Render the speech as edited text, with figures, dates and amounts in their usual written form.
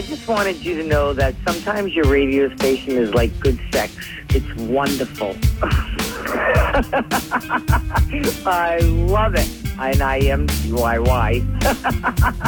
just wanted you to know that sometimes your radio station is like good sex. It's wonderful. I love it. And I am DIY.